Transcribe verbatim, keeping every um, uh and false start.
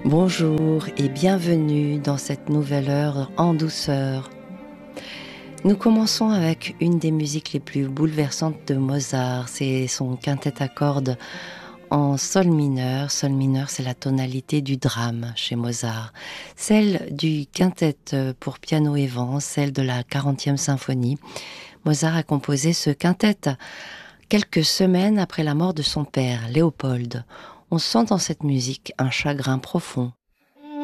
Bonjour et bienvenue dans cette nouvelle heure en douceur. Nous commençons avec une des musiques les plus bouleversantes de Mozart, c'est son quintet à cordes en sol mineur. Sol mineur, c'est la tonalité du drame chez Mozart. Celle du quintet pour piano et vent, celle de la quarantième symphonie. Mozart a composé ce quintet quelques semaines après la mort de son père, Léopold. On sent dans cette musique un chagrin profond